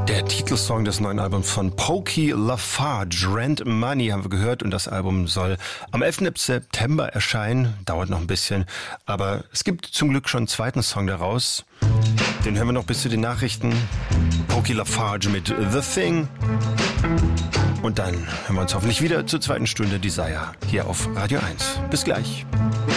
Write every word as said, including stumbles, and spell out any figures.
Der Titelsong des neuen Albums von Pokey LaFarge, Rent Money, haben wir gehört, und das Album soll am elften September erscheinen. Dauert noch ein bisschen, aber es gibt zum Glück schon einen zweiten Song daraus. Den hören wir noch bis zu den Nachrichten. Pokey LaFarge mit The Thing. Und dann hören wir uns hoffentlich wieder zur zweiten Stunde Desire hier auf Radio eins. Bis gleich.